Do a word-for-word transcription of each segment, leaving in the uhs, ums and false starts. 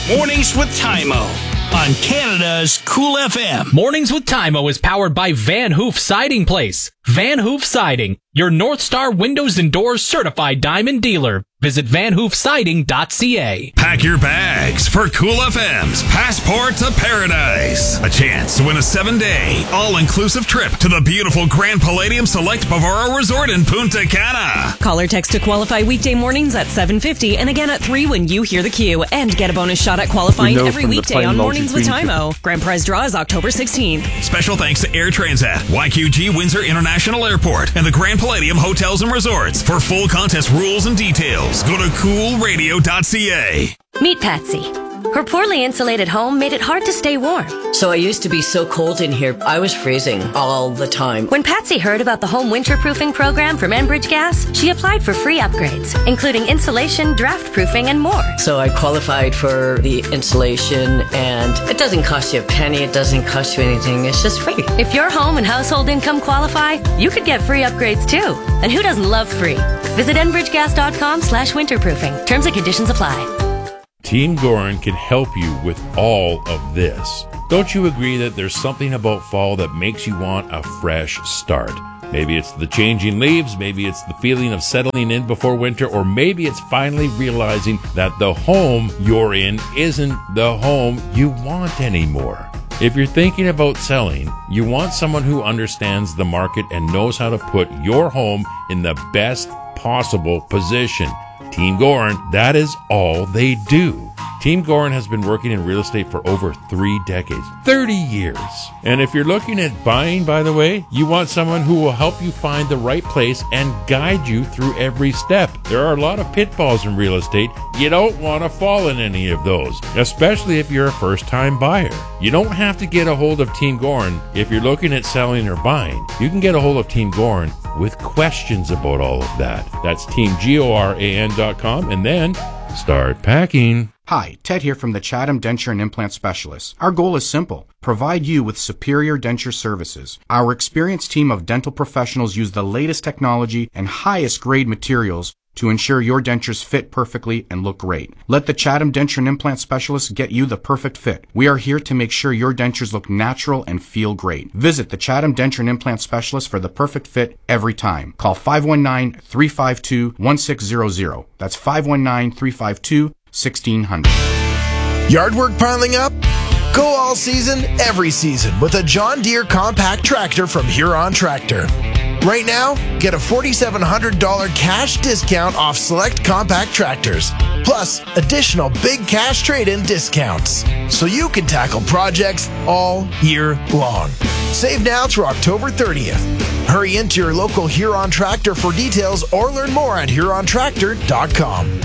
Mornings with Tymo on Canada's Cool F M. Mornings with Tymo is powered by Van Hoof Siding Place. Van Hoof Siding, your North Star Windows and Doors certified diamond dealer. Visit van hoof siding dot c a. Pack your bags for Cool F M's Passport to Paradise. A chance to win a seven-day, all-inclusive trip to the beautiful Grand Palladium Select Bavaro Resort in Punta Cana. Call or text to qualify weekday mornings at seven fifty and again at three when you hear the cue. And get a bonus shot at qualifying every weekday on Mornings with Tymo. Grand prize draw is October sixteenth. Special thanks to Air Transat, Y Q G Windsor International Airport, and the Grand Palladium Hotels and Resorts. For full contest rules and details, go to cool radio dot c a. Meet Patsy. Her poorly insulated home made it hard to stay warm. So I used to be so cold in here, I was freezing all the time. When Patsy heard about the home winterproofing program from Enbridge Gas, she applied for free upgrades, including insulation, draft proofing, and more. So I qualified for the insulation, and it doesn't cost you a penny, it doesn't cost you anything, it's just free. If your home and household income qualify, you could get free upgrades too. And who doesn't love free? Visit enbridge gas dot com slash winterproofing. Terms and conditions apply. Team Gorin can help you with all of this. Don't you agree that there's something about fall that makes you want a fresh start? Maybe it's the changing leaves, maybe it's the feeling of settling in before winter, or maybe it's finally realizing that the home you're in isn't the home you want anymore. If you're thinking about selling, you want someone who understands the market and knows how to put your home in the best possible position. Team Gorin, that is all they do. Team Gorin has been working in real estate for over three decades, thirty years. And if you're looking at buying, by the way, you want someone who will help you find the right place and guide you through every step. There are a lot of pitfalls in real estate. You don't want to fall in any of those, especially if you're a first-time buyer. You don't have to get a hold of Team Gorin if you're looking at selling or buying. You can get a hold of Team Gorin with questions about all of that. That's team goran dot com, and then start packing. Hi, Ted here from the Chatham Denture and Implant Specialists. Our goal is simple: provide you with superior denture services. Our experienced team of dental professionals use the latest technology and highest grade materials to ensure your dentures fit perfectly and look great. Let the Chatham Denture and Implant Specialists get you the perfect fit. We are here to make sure your dentures look natural and feel great. Visit the Chatham Denture and Implant Specialists for the perfect fit every time. Call five one nine, three five two, one six zero zero. That's five one nine, three five two, one six zero zero. Yard work piling up? Go all season, every season with a John Deere compact tractor from Huron Tractor. Right now, get a four thousand seven hundred dollars cash discount off select compact tractors, plus additional big cash trade-in discounts, so you can tackle projects all year long. Save now through October thirtieth. Hurry into your local Huron Tractor for details or learn more at huron tractor dot com.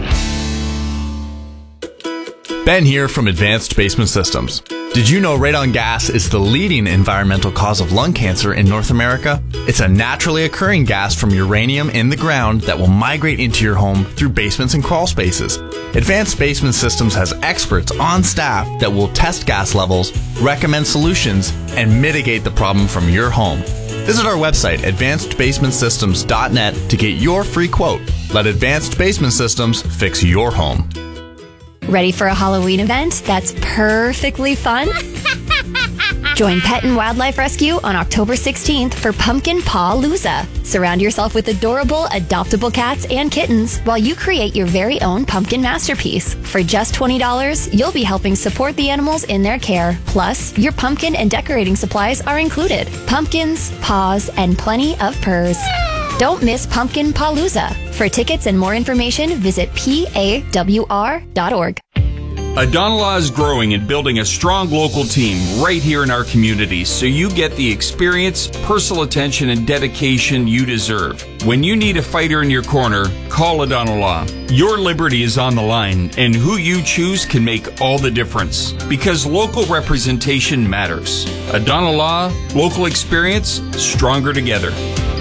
Ben here from Advanced Basement Systems. Did you know radon gas is the leading environmental cause of lung cancer in North America? It's a naturally occurring gas from uranium in the ground that will migrate into your home through basements and crawl spaces. Advanced Basement Systems has experts on staff that will test gas levels, recommend solutions, and mitigate the problem from your home. Visit our website, advanced basement systems dot net, to get your free quote. Let Advanced Basement Systems fix your home. Ready for a Halloween event that's perfectly fun? Join Pet and Wildlife Rescue on October sixteenth for Pumpkin Paw-Loozah. Surround yourself with adorable, adoptable cats and kittens while you create your very own pumpkin masterpiece. For just twenty dollars, you'll be helping support the animals in their care. Plus, your pumpkin and decorating supplies are included. Pumpkins, paws, and plenty of purrs. Don't miss Pumpkin Paw-Loozah. For tickets and more information, visit P A W R dot org. Adonalaw is growing and building a strong local team right here in our community, so you get the experience, personal attention, and dedication you deserve. When you need a fighter in your corner, call Adonalaw. Your liberty is on the line, and who you choose can make all the difference, because local representation matters. Adonalaw, local experience, stronger together.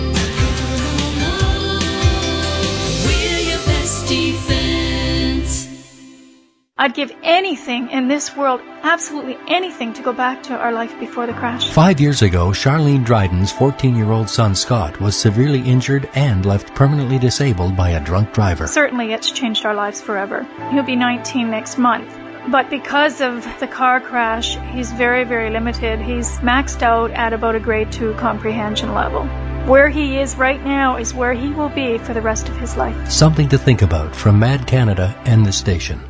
I'd give anything in this world, absolutely anything, to go back to our life before the crash. Five years ago, Charlene Dryden's fourteen-year-old son Scott was severely injured and left permanently disabled by a drunk driver. Certainly it's changed our lives forever. He'll be nineteen next month. But because of the car crash, he's very, very limited. He's maxed out at about a grade two comprehension level. Where he is right now is where he will be for the rest of his life. Something to think about from Mad Canada and the station.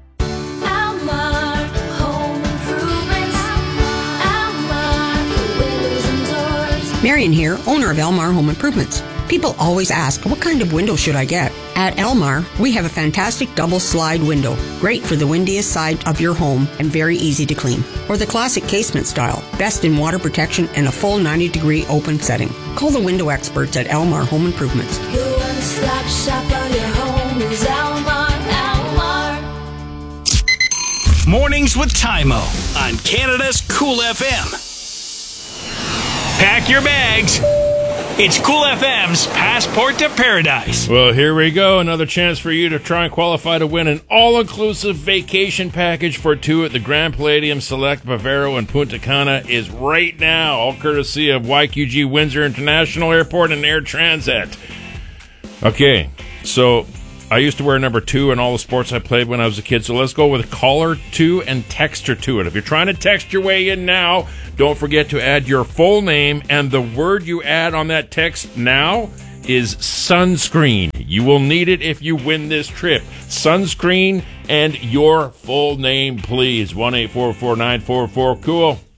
Marion here, owner of Elmar Home Improvements. People always ask, what kind of window should I get? At Elmar, we have a fantastic double slide window, great for the windiest side of your home and very easy to clean. Or the classic casement style, best in water protection and a full ninety degree open setting. Call the window experts at Elmar Home Improvements. Your one-stop shop for your home is Elmar, Elmar. Mornings with Tymo on Canada's Cool F M. Pack your bags. It's Cool F M's Passport to Paradise. Well, here we go. Another chance for you to try and qualify to win an all-inclusive vacation package for two at the Grand Palladium Select Bavaro in Punta Cana is right now, all courtesy of Y Q G Windsor International Airport and Air Transat. Okay, so I used to wear number two in all the sports I played when I was a kid, so let's go with caller two and texter to it. If you're trying to text your way in now, don't forget to add your full name, and the word you add on that text now is sunscreen. You will need it if you win this trip. Sunscreen and your full name, please. one eight four four nine four four cool.